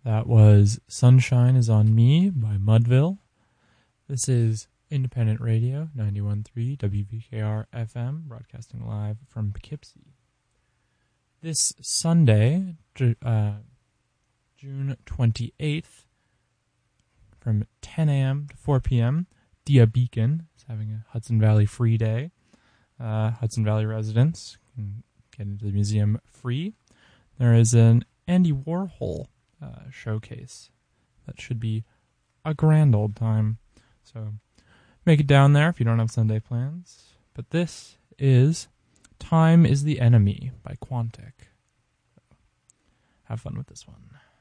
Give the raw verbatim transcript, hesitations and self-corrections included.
That was Sunshine is on Me by Mudville. This is Independent Radio, ninety-one point three W V K R F M, broadcasting live from Poughkeepsie. This Sunday, uh, June twenty-eighth, from ten a.m. to four p.m., Dia Beacon is having a Hudson Valley free day. Uh, Hudson Valley residents can get into the museum free. There is an Andy Warhol uh, showcase that should be a grand old time. So make it down there if you don't have Sunday plans. But this is Time is the Enemy by Quantic. Have fun with this one.